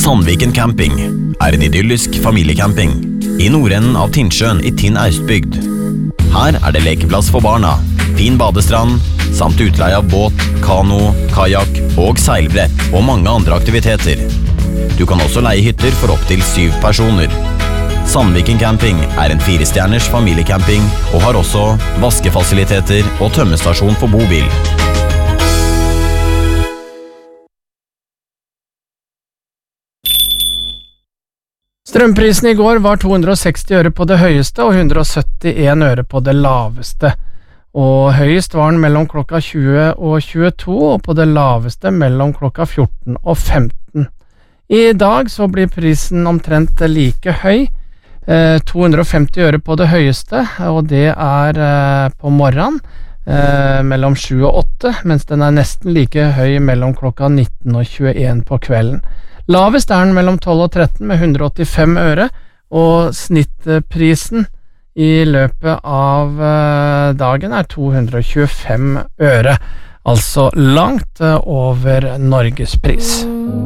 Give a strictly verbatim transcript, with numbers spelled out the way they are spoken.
Sandviken Camping er en idyllisk familiecamping i nordenden av Tinnsjøen i Tinn Austbygd. Her er det lekeplass for barna, fin badestrand, samt utleie av båt, kano, kajak og seilbrett og mange andre aktiviteter. Du kan også leie hytter for opp til syv personer. Sandviken Camping er en firestjerners familiecamping og har også vaskefasiliteter og tømmestasjon for bobil. Strømprisen i går var to hundre og seksti øre på det høyeste og hundre og syttien øre på det laveste. Og høyest var den mellom klokka tjue og tjueto, og på det laveste mellom klokka fjorten og femten. I dag så blir prisen omtrent like høy, eh, to hundre og femti øre på det høyeste, og det er eh, på morgenen eh, mellom sju og åtte, mens den er nesten like høy mellom klokka nitten og tjueen på kvelden. Lavest er den mellom tolv og tretten med hundre og åttifem øre, og snittprisen i løpet av dagen er to hundre og tjuefem øre, altså langt over Norgespris.